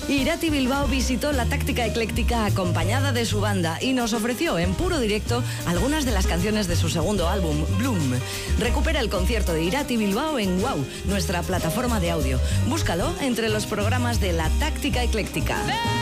Irati Bilbao visitó la Táctica Ecléctica acompañada de su banda y nos ofreció en puro directo algunas de las canciones de su segundo álbum, Bloom. Recupera el concierto de Irati Bilbao en WOW, nuestra plataforma de audio. Búscalo entre los programas de la Táctica Ecléctica.